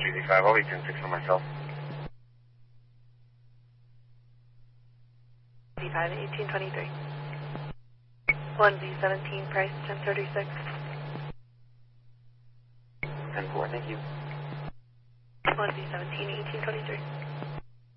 GZ5, I'll be 10-6 for myself. Z5, 1823. 1Z17, price 1036. 10-4, thank you. 1Z17, 1823.